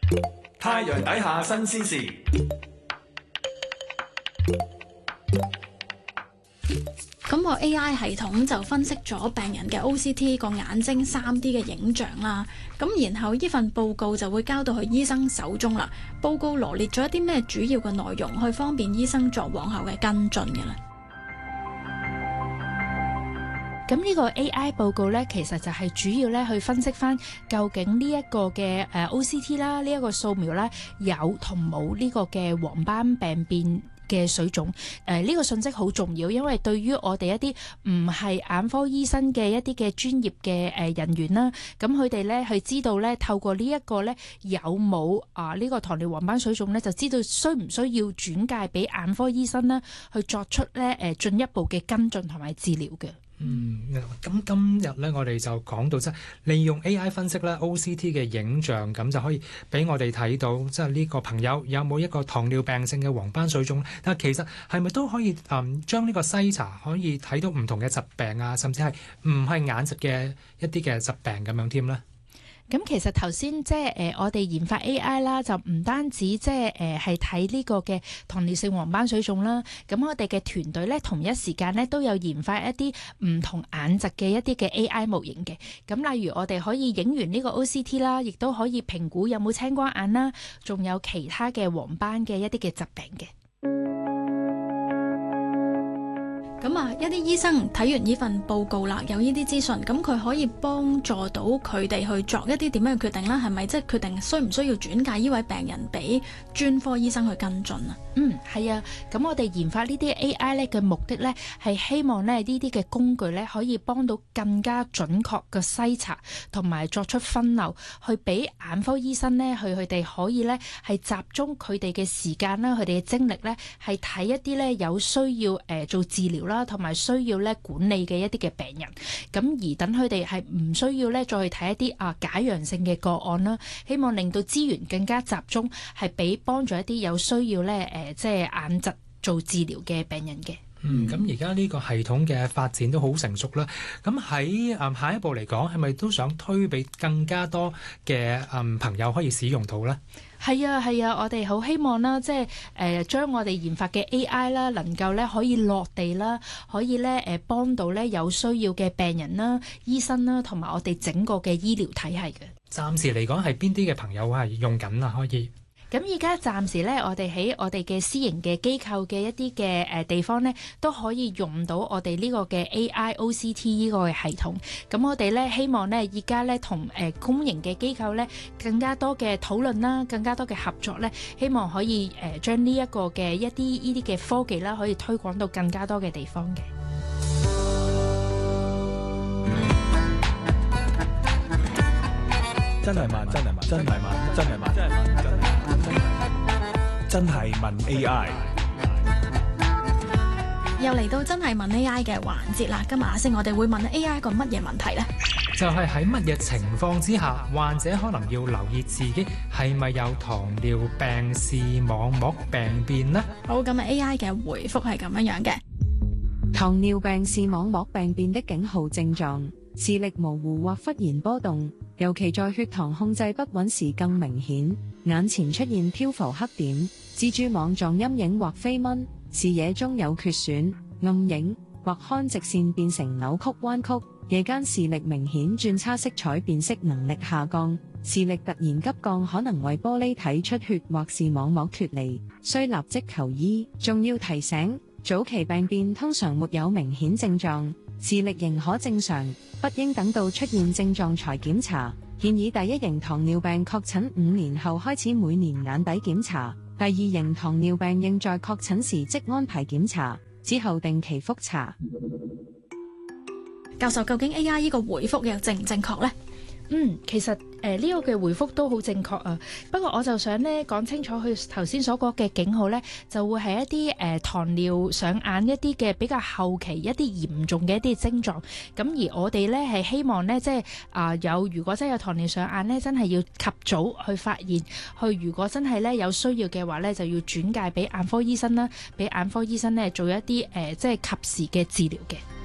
太陽底下新鮮事。 咁個 AI 系統就分析咗病人嘅 OCT 個眼睛 3D 嘅影像啦，咁然後呢份報告就會交到去醫生手中啦。報告羅列咗一啲咩主要嘅內容，去方便醫生作往後嘅跟進嘅咧？ 咁呢個 AI 報告咧，其實就係主要咧去分析翻究竟呢一個嘅OCT 啦，呢一個掃描啦，有同冇呢個嘅黃斑病變嘅水腫。呢個信息好重要，因為對於我哋一啲唔係眼科醫生嘅一啲嘅專業嘅人員啦，咁佢哋咧去知道咧，透過呢一個咧有冇呢個糖尿黃斑水腫咧，就知道需唔需要轉介俾眼科醫生啦，去作出咧進一步嘅跟進同埋治療嘅。 咁今日咧，我哋就講到即係利用 AI 分析咧 OCT 嘅影像，咁就可以俾我哋睇到即係呢個朋友有冇一個糖尿病性嘅黃斑水腫。但係其實係咪都可以將呢個篩查可以睇到唔同嘅疾病啊，甚至係唔係眼疾嘅一啲嘅疾病咁樣添呢？ 咁其實頭先即係我哋研發 AI 啦，就唔單止即係係睇呢個嘅糖尿性黃斑水腫啦。咁我哋嘅團隊咧同一時間咧都有研發一啲唔同眼疾嘅一啲嘅 AI 模型嘅。咁例如我哋可以影完呢個 OCT 啦，亦都可以評估有冇青光眼啦，仲有其他嘅黃斑嘅一啲嘅疾病嘅。 咁啊，一啲醫生睇完呢份報告啦，有呢啲資訊，咁佢可以幫助到佢哋去作一啲點樣嘅決定啦？係咪即係決定需唔需要轉介呢位病人俾專科醫生去跟進啊？ 係啊。咁我哋研發呢啲 AI 咧嘅目的咧，係希望咧呢啲嘅工具咧可以幫到更加準確嘅篩查同埋作出分流，去俾眼科醫生咧，佢哋可以咧係集中佢哋嘅時間啦，佢哋嘅精力咧係睇一啲咧有需要做治療啦，同埋需要咧管理嘅一啲嘅病人。咁而等佢哋係唔需要咧再去睇一啲假陽性嘅個案啦，希望令到資源更加集中，係俾幫助一啲有需要咧即係眼疾做治療嘅病人嘅。 咁而家呢個系統嘅發展都好成熟啦。咁喺下一步嚟講，係咪都想推俾更加多嘅朋友可以使用到呢？ 係啊，我哋好希望啦，即係將我哋研發嘅 AI 啦，能夠咧可以落地啦，可以咧幫到咧有需要嘅病人啦、醫生啦，同埋我哋整個嘅醫療體系嘅。 暫時嚟講係邊啲嘅朋友係用緊啊？可以。 咁而家暫時咧，我哋喺我哋嘅私營嘅機構嘅一啲嘅地方咧，都可以用到我哋呢個嘅 AI OCT 呢個嘅系統。咁我哋咧希望咧，而家咧同公營嘅機構咧更加多嘅討論啦，更加多嘅合作咧，希望可以將呢一個嘅一啲呢啲嘅科技啦，可以推廣到更加多嘅地方嘅。 真係問，真係問，真係問，真係問，真係問，真係問 AI。 又嚟到真係問 AI 嘅環節啦。今日阿星，我哋會問 AI 一個乜嘢問題呢？ 就係喺乜嘢情況之下，患者可能要留意自己係咪有糖尿病視網膜病變呢？ 好，咁啊 AI 嘅回覆係咁樣嘅。 糖尿病視網膜病變的警號症狀：視力模糊或忽然波動，尤其在血糖控制不穩時更明顯。眼前出現漂浮黑點、蜘蛛網狀陰影或飛蚊，視野中有缺損、暗影或看直線變成扭曲彎曲。夜間視力明顯轉差，色彩辨識能力下降，視力突然急降可能為玻璃體出血或視網膜脫離，需立即求醫。仲要提醒，早期病變通常沒有明顯症狀，視力仍可正常，不應等到出現症狀才檢查。建議第一型糖尿病確診5年後開始每年眼底檢查，第二型糖尿病應在確診時即安排檢查，之後定期複查。 教授，究竟 AI 呢個回覆又正唔正確呢？ 其實呢個嘅回覆都好正確啊。不過我就想咧講清楚，佢頭先所講嘅警號咧，就會係一啲糖尿上眼一啲嘅比較後期一啲嚴重嘅一啲症狀。咁而我哋咧係希望咧，即係如果真係有糖尿上眼咧，真係要及早去發現，如果真係咧有需要嘅話咧，就要轉介俾眼科醫生啦，俾眼科醫生咧做一啲即係及時嘅治療嘅。